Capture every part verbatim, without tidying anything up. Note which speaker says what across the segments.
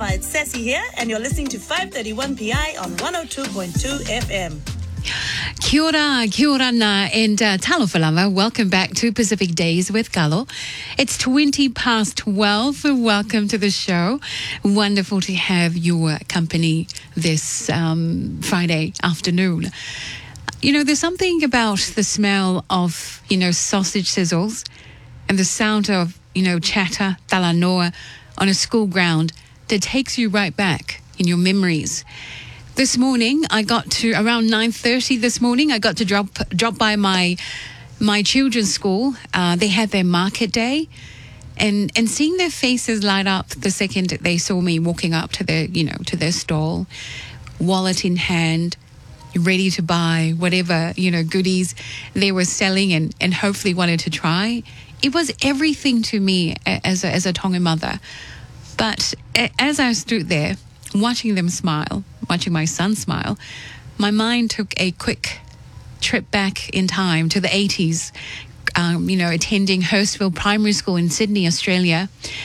Speaker 1: it's Sassy here, and you're listening to five thirty-one P I on one oh two point two F M.
Speaker 2: Kia ora, kia ora na, and uh, talo whalama. Welcome back to Pacific Days with Kalo. It's twenty past twelve. Welcome to the show. Wonderful to have your company this um, Friday afternoon. You know, there's something about the smell of, you know, sausage sizzles and the sound of, you know, chatter, talanoa on a school ground that takes you right back in your memories. This morning, I got to, around nine thirty this morning, I got to drop drop by my my children's school. Uh, they had their market day, and and seeing their faces light up the second they saw me walking up to their, you know, to their stall, wallet in hand, ready to buy whatever, you know, goodies they were selling and, and hopefully wanted to try. It was everything to me as a, as a Tongan mother. But as I stood there, watching them smile, watching my son smile, my mind took a quick trip back in time to the eighties, um, you know, attending Hurstville Primary School in Sydney, Australia.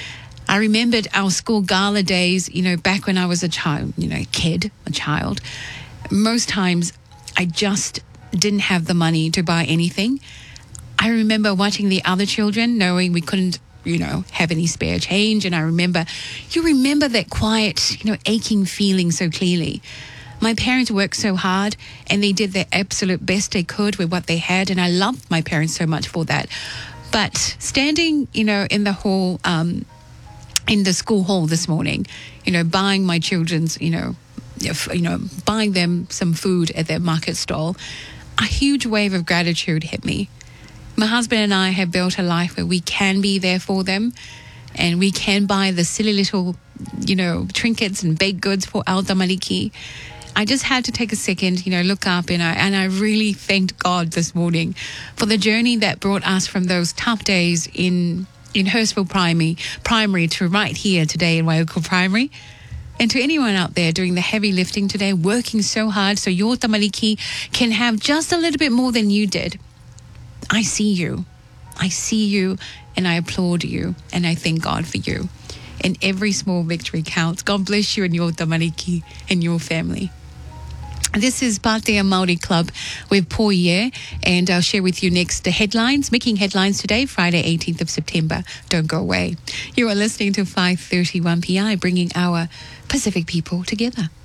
Speaker 2: I remembered our school gala days, you know, back when I was a child, you know, a kid, a child. Most times I just didn't have the money to buy anything. I remember watching the other children, knowing we couldn't, you know, have any spare change. And I remember, you remember that quiet, you know, aching feeling so clearly. My parents worked so hard and they did their absolute best they could with what they had. And I loved my parents so much for that. But standing, you know, in the hall, um, in the school hall this morning, you know, buying my children's, you know, you know, buying them some food at their market stall, a huge wave of gratitude hit me. My husband and I have built a life where we can be there for them and we can buy the silly little, you know, trinkets and baked goods for our tamariki. I just had to take a second, you know, look up and I, and I really thanked God this morning for the journey that brought us from those tough days in, in Hurstville Primary, primary to right here today in Waioko Primary. And to anyone out there doing the heavy lifting today, working so hard so your tamariki can have just a little bit more than you did. I see you. I see you and I applaud you and I thank God for you. And every small victory counts. God bless you and your tamariki and your family. This is Pātea Māori Club with Poie, and I'll share with you next the headlines, making headlines today, Friday, eighteenth of September. Don't go away. You are listening to five thirty-one P I, bringing our Pacific people together.